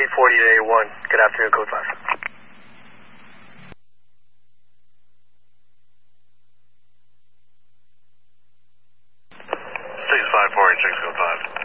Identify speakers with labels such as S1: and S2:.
S1: 840 to A1. Good afternoon, code 5.
S2: 65486, code 5.